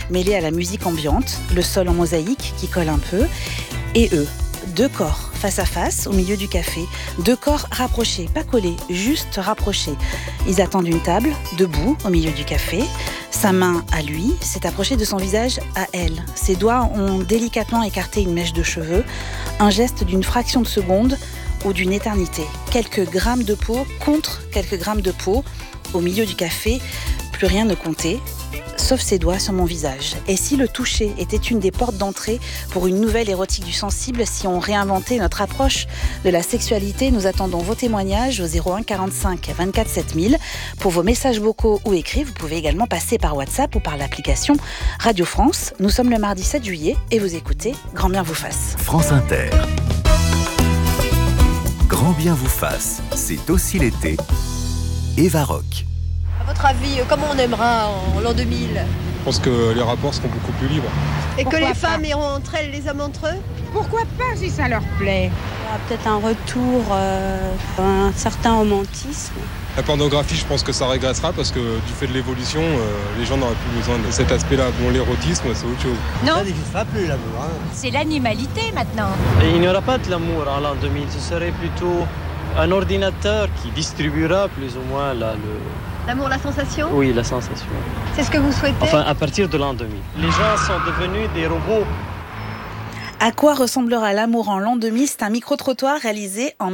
mêlée à la musique ambiante, le sol en mosaïque qui colle un peu, et eux, 2 corps face à face au milieu du café, 2 corps rapprochés, pas collés, juste rapprochés. Ils attendent une table, debout au milieu du café. Sa main à lui s'est approchée de son visage à elle. Ses doigts ont délicatement écarté une mèche de cheveux, un geste d'une fraction de seconde ou d'une éternité. Quelques grammes de peau contre quelques grammes de peau au milieu du café, plus rien ne comptait, sauf ses doigts sur mon visage. Et si le toucher était une des portes d'entrée pour une nouvelle érotique du sensible, si on réinventait notre approche de la sexualité, nous attendons vos témoignages au 01 45 24 7000. Pour vos messages vocaux ou écrits, vous pouvez également passer par WhatsApp ou par l'application Radio France. Nous sommes le mardi 7 juillet et vous écoutez Grand bien vous fasse. France Inter. Grand bien vous fasse, c'est aussi l'été. Eva Rock. À votre avis, comment on aimera en l'an 2000 ? Je pense que les rapports seront beaucoup plus libres. Et Pourquoi que les pas femmes iront entre elles, les hommes entre eux ? Pourquoi pas si ça leur plaît ? Il y aura peut-être un retour, un certain romantisme. La pornographie, je pense que ça régressera parce que du fait de l'évolution, les gens n'auraient plus besoin de cet aspect-là. Bon, l'érotisme, c'est autre chose. Non, Ça n'existera plus l'amour. c'est l'animalité maintenant. Et il n'y aura pas de l'amour en l'an 2000, ce serait plutôt un ordinateur qui distribuera plus ou moins L'amour, la sensation ? oui, la sensation. C'est ce que vous souhaitez ? Enfin, à partir de l'an 2000. Les gens sont devenus des robots. À quoi ressemblera l'amour en l'an 2000 ? C'est un micro-trottoir réalisé en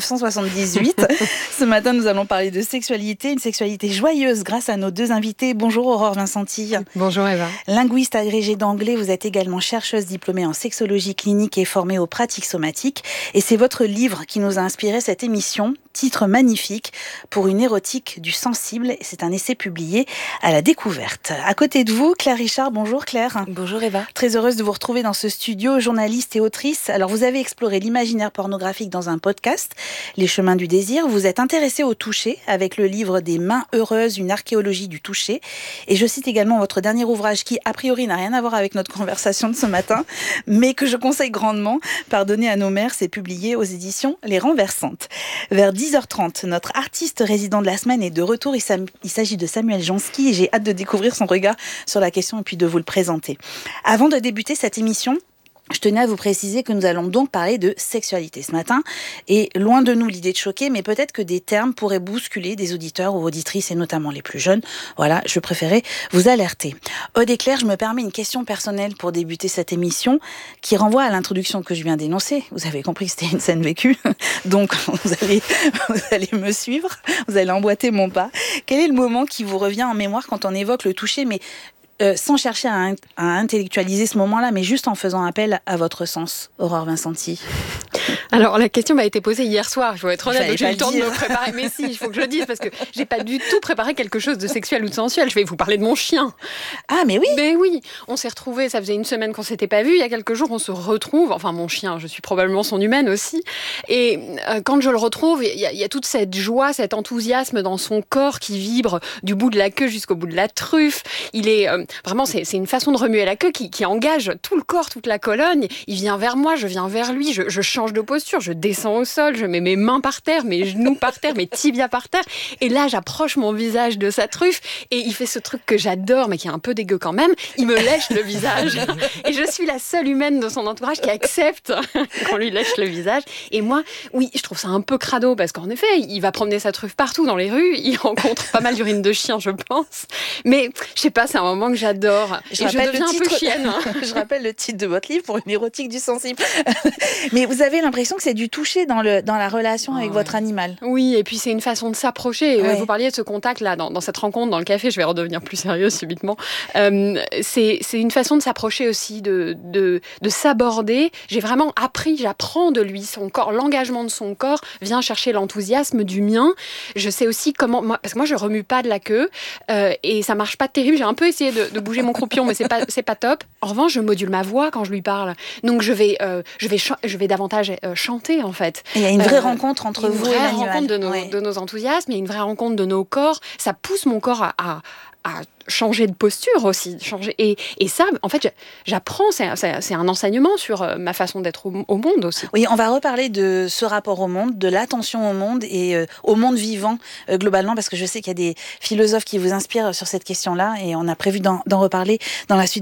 1978. Ce matin, nous allons parler de sexualité, une sexualité joyeuse grâce à nos 2 invités. Bonjour Aurore Vincenti. Bonjour Eva. Linguiste agrégée d'anglais, vous êtes également chercheuse diplômée en sexologie clinique et formée aux pratiques somatiques. Et c'est votre livre qui nous a inspiré cette émission, titre magnifique, pour une érotique du sensible. C'est un essai publié à La Découverte. À côté de vous, Claire Richard. Bonjour Claire. Bonjour Eva. Très heureuse de vous retrouver dans ce studio, journaliste et autrice. Alors vous avez exploré l'imaginaire pornographique dans un podcast, Les chemins du désir. Vous êtes intéressée au toucher avec le livre Des mains heureuses, une archéologie du toucher. Et je cite également votre dernier ouvrage qui, a priori, n'a rien à voir avec notre conversation de ce matin, mais que je conseille grandement. Pardonnez à nos mères, c'est publié aux éditions Les Renversantes. Vers 10h30, notre artiste résident de la semaine est de retour. Il s'agit de Samuel Jansky et j'ai hâte de découvrir son regard sur la question et puis de vous le présenter. Avant de débuter cette émission, je tenais à vous préciser que nous allons donc parler de sexualité ce matin. Et loin de nous l'idée de choquer, mais peut-être que des termes pourraient bousculer des auditeurs ou auditrices, et notamment les plus jeunes. Voilà, je préférais vous alerter. Aude et Claire, je me permets une question personnelle pour débuter cette émission, qui renvoie à l'introduction que je viens d'énoncer. Vous avez compris que c'était une scène vécue, donc vous allez me suivre, vous allez emboîter mon pas. Quel est le moment qui vous revient en mémoire quand on évoque le toucher, mais sans chercher à intellectualiser ce moment-là, mais juste en faisant appel à votre sens, Aurore Vincenti? Alors, la question m'a été posée hier soir, je dois être honnête, donc j'ai eu le temps de dire. me préparer. Mais si, il faut que je le dise, parce que j'ai pas du tout préparé quelque chose de sexuel ou de sensuel. Je vais vous parler de mon chien. Ah, mais oui. Mais oui, on s'est retrouvés, ça faisait une semaine qu'on s'était pas vus. Il y a quelques jours, on se retrouve. Enfin, mon chien, je suis probablement son humaine aussi. Et quand je le retrouve, il y a toute cette joie, cet enthousiasme dans son corps qui vibre du bout de la queue jusqu'au bout de la truffe. Il est vraiment, c'est une façon de remuer la queue qui engage tout le corps, toute la colonne. Il vient vers moi, je viens vers lui, je change de posture, je descends au sol, je mets mes mains par terre, mes genoux par terre, mes tibias par terre. Et là, j'approche mon visage de sa truffe et il fait ce truc que j'adore, mais qui est un peu dégueu quand même. Il me lèche le visage. Et je suis la seule humaine de son entourage qui accepte qu'on lui lèche le visage. Et moi, oui, je trouve ça un peu crado parce qu'en effet, il va promener sa truffe partout dans les rues. Il rencontre pas mal d'urine de chien, je pense. Mais je sais pas, c'est un moment que j'adore. Je deviens un peu chienne. Je rappelle le titre de votre livre pour une érotique du sensible. Mais vous avez l'impression que c'est du toucher dans la relation avec votre animal. Oui, et puis c'est une façon de s'approcher. Ouais. Vous parliez de ce contact-là, dans cette rencontre, dans le café, je vais redevenir plus sérieuse subitement. C'est une façon de s'approcher aussi, de s'aborder. J'ai vraiment appris, j'apprends de lui, son corps, l'engagement de son corps vient chercher l'enthousiasme du mien. Je sais aussi comment, parce que moi je remue pas de la queue et ça marche pas terrible. J'ai un peu essayé de bouger mon croupion, mais c'est pas top. En revanche, je module ma voix quand je lui parle. Donc je vais davantage chanter en fait. Et il y a une vraie rencontre entre vous et l'animal. Une vraie rencontre de nos enthousiasmes, il y a une vraie rencontre de nos corps. Ça pousse mon corps à changer de posture aussi. Et ça, en fait, j'apprends, c'est un enseignement sur ma façon d'être au monde aussi. Oui, on va reparler de ce rapport au monde, de l'attention au monde et au monde vivant globalement, parce que je sais qu'il y a des philosophes qui vous inspirent sur cette question-là et on a prévu d'en reparler dans la suite